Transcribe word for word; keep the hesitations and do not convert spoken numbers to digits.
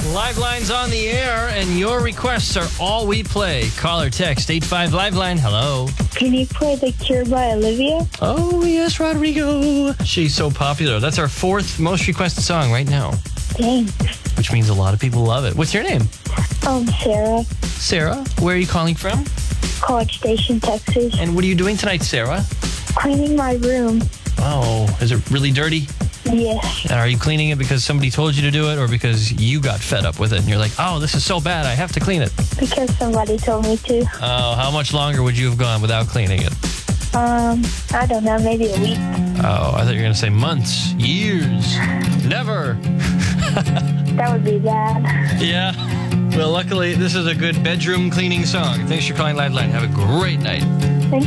Live Line's on the air, and your requests are all we play. Call or text eight five Live Line. Hello. Can you play The Cure by Olivia? Oh, yes, Rodrigo. She's so popular. That's our fourth most requested song right now, Thanks. which means a lot of people love it. What's your name? Um, Sarah, Sarah. Where are you calling from? College Station, Texas. And what are you doing tonight, Sarah? Cleaning my room. Oh, is it really dirty? Yes. And are you cleaning it because somebody told you to do it, or because you got fed up with it and you're like, oh, this is so bad, I have to clean it? Because somebody told me to. Oh, how much longer would you have gone without cleaning it? Um, I don't know, maybe a week. Oh, I thought you were going to say months, years, never. That would be bad. Yeah. Well, luckily, this is a good bedroom cleaning song. Thanks for calling Live Line. Have a great night.